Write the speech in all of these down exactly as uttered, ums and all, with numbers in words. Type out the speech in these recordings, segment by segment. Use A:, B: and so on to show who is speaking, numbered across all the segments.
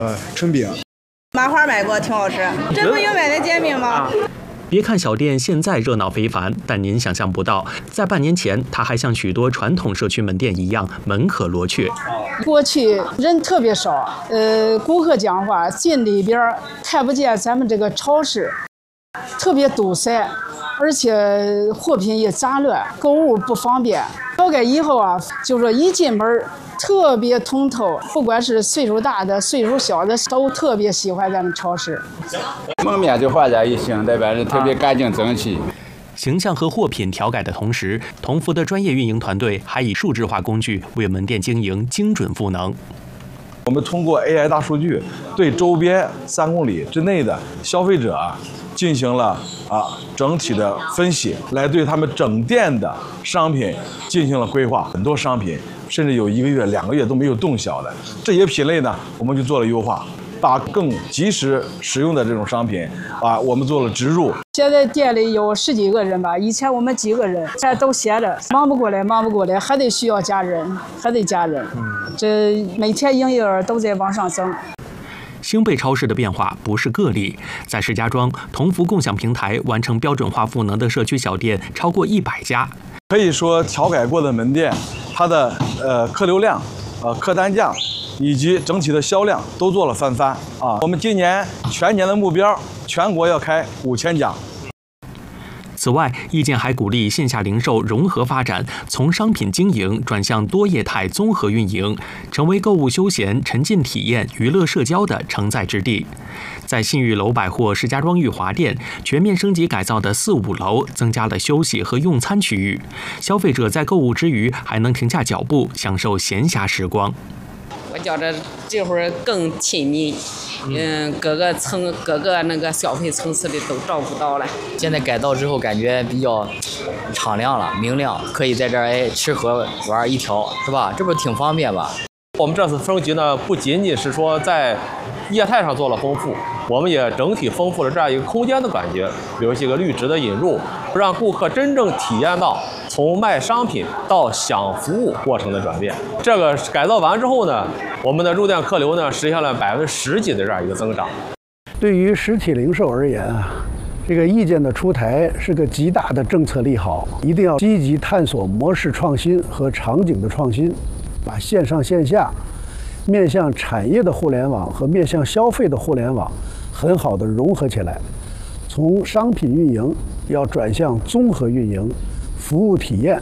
A: 呃，春饼。
B: 麻花买过，挺好吃。这不有买的煎饼吗？啊
C: 别看小店现在热闹非凡，但您想象不到，在半年前，它还像许多传统社区门店一样门可罗雀。
D: 过去人特别少，呃，顾客讲话进里边看不见咱们这个超市，特别堵塞，而且货品也杂乱，购物不方便。调改以后啊，就说一进门特别通透，不管是岁数大的、岁数小的，都特别喜欢咱们超市。
E: 门面就焕然一新，代表是特别干净整齐。
C: 形象和货品调改的同时，同福的专业运营团队还以数字化工具为门店经营精准赋能。
F: 我们通过 A I 大数据，对周边三公里之内的消费者进行了啊整体的分析，来对他们整店的商品进行了规划。很多商品甚至有一个月、两个月都没有动销的，这些品类呢，我们就做了优化，把更及时使用的这种商品啊，我们做了植入。
D: 现在店里有十几个人吧，以前我们几个人，现在都闲着，忙不过来，忙不过来，还得需要加人，还得加人。这每天营业额都在往上增。
C: 兴贝超市的变化不是个例，在石家庄，同福共享平台完成标准化赋能的社区小店超过一百家。
F: 可以说，调改过的门店，它的呃客流量、呃客单价以及整体的销量都做了翻番啊！我们今年全年的目标，全国要开五千家。
C: 此外，意见还鼓励线下零售融合发展，从商品经营转向多业态综合运营，成为购物休闲、沉浸体验、娱乐社交的承载之地。在信誉楼百货石家庄裕华店，全面升级改造的四五楼增加了休息和用餐区域，消费者在购物之余还能停下脚步，享受闲暇时光。
G: 我觉着这会儿更亲密，嗯，各个层、各个那个消费层次的都照顾到了。
H: 现在改造之后，感觉比较敞亮了、明亮，可以在这儿哎吃喝玩一条，是吧？这不是挺方便吧？
I: 我们这次升级呢，不仅仅是说在业态上做了丰富，我们也整体丰富了这样一个空间的感觉，比如这个绿植的引入，让顾客真正体验到从卖商品到享服务过程的转变。这个改造完之后呢，我们的入店客流呢实现了百分之十几的这样一个增长。
J: 对于实体零售而言啊，这个意见的出台是个极大的政策利好，一定要积极探索模式创新和场景的创新，把线上线下面向产业的互联网和面向消费的互联网很好的融合起来。从商品运营要转向综合运营，服务体验。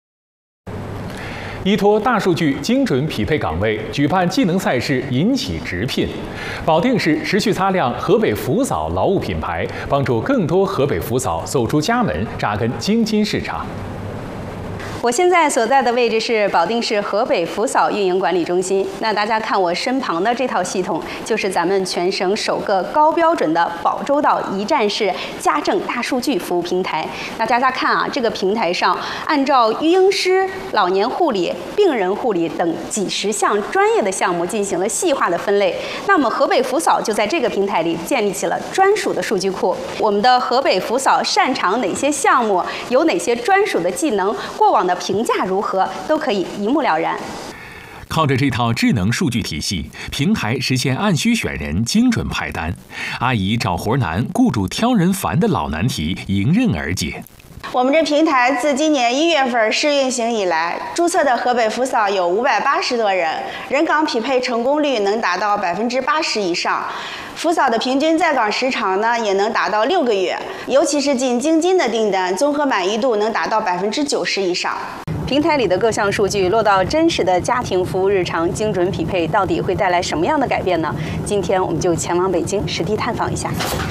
K: 依托大数据精准匹配岗位，举办技能赛事引起直聘。保定市持续擦亮河北福嫂劳务品牌，帮助更多河北福嫂走出家门，扎根京津市场。
L: 我现在所在的位置是保定市河北福嫂运营管理中心。那大家看我身旁的这套系统，就是咱们全省首个高标准的保州道一站式家政大数据服务平台。那大家看啊，这个平台上按照育婴师、老年护理、病人护理等几十项专业的项目进行了细化的分类。那么河北福嫂就在这个平台里建立起了专属的数据库。我们的河北福嫂擅长哪些项目，有哪些专属的技能，过往的评价如何，都可以一目了然。
K: 靠着这套智能数据体系，平台实现按需选人、精准派单。阿姨找活难、雇主挑人烦的老难题迎刃而解。
B: 我们这平台自今年一月份试运行以来，注册的河北福嫂有五百八十多人，人岗匹配成功率能达到百分之八十以上。福嫂的平均在岗时长呢，也能达到六个月，尤其是进京津的订单，综合满意度能达到百分之九十以上。
L: 平台里的各项数据落到真实的家庭服务日常精准匹配，到底会带来什么样的改变呢？今天我们就前往北京实地探访一下。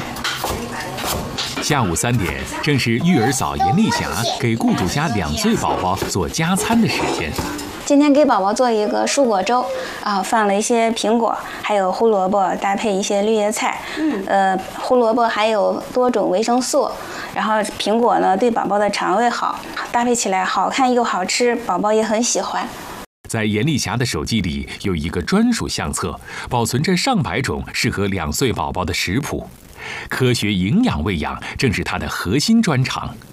K: 下午三点，正是育儿嫂严丽霞给雇主家两岁宝宝做加餐的时间。
M: 今天给宝宝做一个蔬果粥啊，放了一些苹果，还有胡萝卜，搭配一些绿叶菜。嗯，呃，胡萝卜还有多种维生素，然后苹果呢对宝宝的肠胃好，搭配起来好看又好吃，宝宝也很喜欢。
K: 在严丽霞的手机里有一个专属相册，保存着上百种适合两岁宝宝的食谱。科学营养喂养正是她的核心专长。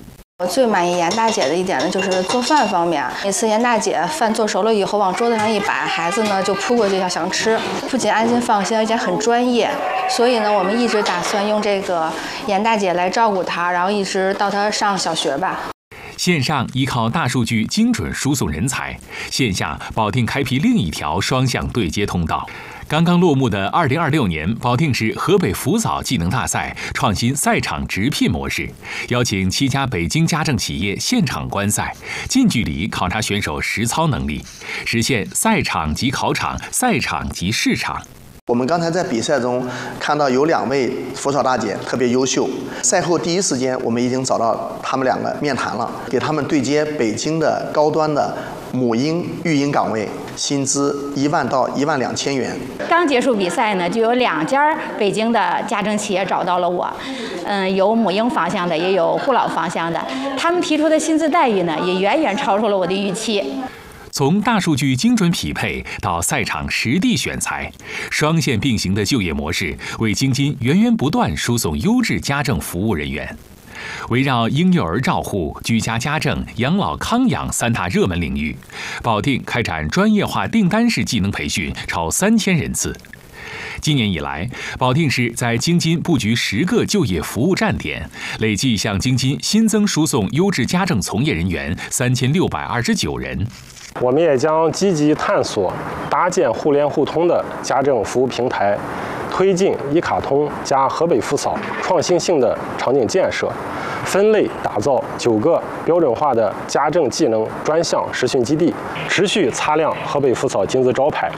A: 我最满意严大姐的一点呢，就是做饭方面。每次严大姐饭做熟了以后，往桌子上一摆，孩子呢就扑过去要想吃，不仅安心放心，而且很专业。所以呢，我们一直打算用这个严大姐来照顾她，然后一直到她上小学吧。
K: 线上依靠大数据精准输送人才，线下保定开辟另一条双向对接通道。刚刚落幕的二零二六年保定市河北福嫂技能大赛创新赛场直聘模式，邀请七家北京家政企业现场观赛，近距离考察选手实操能力，实现赛场即考场、赛场即市场。
N: 我们刚才在比赛中看到有两位福嫂大姐特别优秀，赛后第一时间我们已经找到他们两个面谈了，给他们对接北京的高端的母婴育婴岗位，薪资一万到一万两千元。
O: 刚结束比赛呢，就有两家北京的家政企业找到了我，嗯，有母婴方向的，也有护老方向的，他们提出的薪资待遇呢，也远远超出了我的预期。
K: 从大数据精准匹配到赛场实地选材，双线并行的就业模式为京津源源不断输送优质家政服务人员。围绕婴幼儿照护、居家家政、养老康养三大热门领域，保定开展专业化订单式技能培训超三千人次。今年以来，保定市在京津布局十个就业服务站点，累计向京津新增输送优质家政从业人员三千六百二十九人。
P: 我们也将积极探索搭建互联互通的家政服务平台，推进一卡通加河北福嫂创新性的场景建设，分类打造九个标准化的家政技能专项实训基地，持续擦亮河北福嫂金字招牌。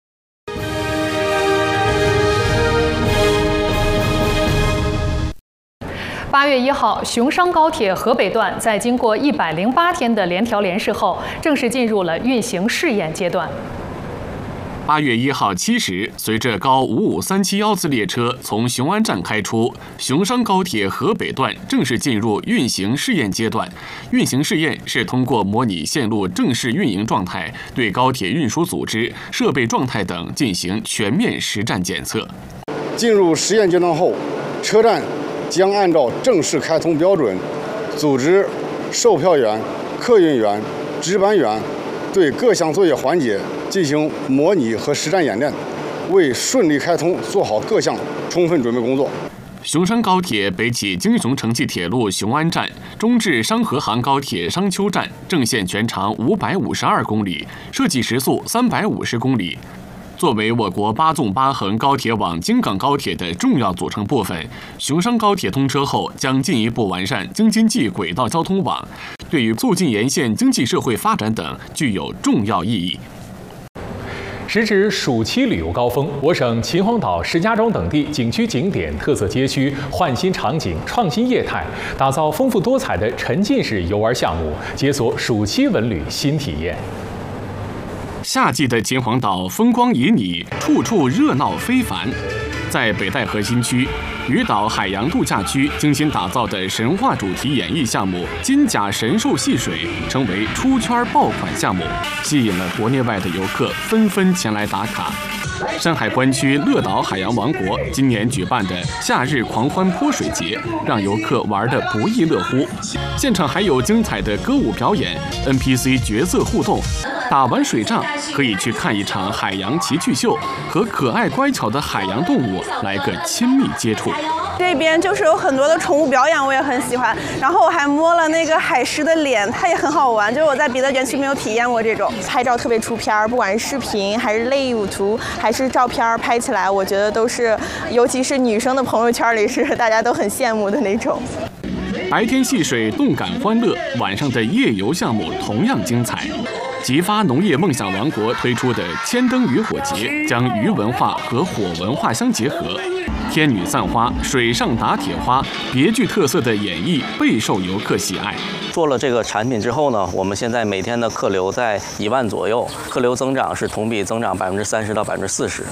Q: 八月一号，熊商高铁河北段在经过一百零八天的联调联试后，正式进入了运行试验阶段。
C: 八月一号七时，随着高五五三七幺次列车从雄安站开出，熊商高铁河北段正式进入运行试验阶段。运行试验是通过模拟线路正式运营状态，对高铁运输组织、设备状态等进行全面实战检测。
R: 进入实验阶段后，车站将按照正式开通标准，组织售票员、客运员、值班员对各项作业环节进行模拟和实战演练，为顺利开通做好各项充分准备工作。
C: 熊商高铁北起京雄城际铁路雄安站，中至商河杭高铁商丘站，正线全长五百五十二公里，设计时速三百五十公里。作为我国八纵八横高铁网京港高铁的重要组成部分，熊商高铁通车后将进一步完善京津冀轨道交通网，对于促进沿线经济社会发展等具有重要意义。
K: 时值暑期旅游高峰，我省秦皇岛、石家庄等地景区景点、特色街区换新场景、创新业态，打造丰富多彩的沉浸式游玩项目，解锁暑期文旅新体验。
C: 夏季的秦皇岛风光旖旎，处处热闹非凡。在北戴河新区鱼岛海洋度假区精心打造的神话主题演绎项目金甲神兽戏水，成为出圈爆款项目，吸引了国内外的游客纷纷前来打卡。山海关区乐岛海洋王国今年举办的夏日狂欢泼水节，让游客玩得不亦乐乎。现场还有精彩的歌舞表演、N P C 角色互动。打完水仗，可以去看一场海洋奇趣秀，和可爱乖巧的海洋动物来个亲密接触。
S: 这边就是有很多的宠物表演，我也很喜欢。然后我还摸了那个海狮的脸，它也很好玩。就是我在别的园区没有体验过这种，拍照特别出片儿，不管是视频还是类舞图还是照片拍起来，我觉得都是，尤其是女生的朋友圈里是大家都很羡慕的那种。
C: 白天戏水动感欢乐，晚上的夜游项目同样精彩。吉发农业梦想王国推出的千灯渔火节，将鱼文化和火文化相结合，天女散花、水上打铁花，别具特色的演绎备受游客喜爱。
T: 做了这个产品之后呢，我们现在每天的客流在一万左右，客流增长是同比增长百分之三十到百分之四十。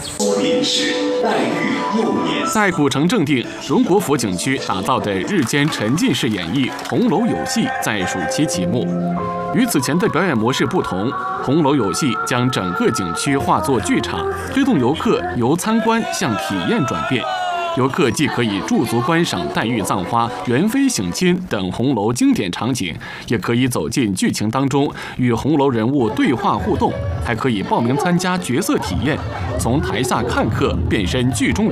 C: 在古城正定荣国府景区打造的日间沉浸式演绎《红楼有戏》在暑期启幕。与此前的表演模式不同，红楼有戏将整个景区化作剧场，推动游客由参观向体验转变。
B: 游客既可以驻足观赏黛玉葬花、元妃省亲等红楼经典场景，也可以走进剧情当中与红楼人物对话互动，还可以报名参加角色体验，从台下看客变身剧中人。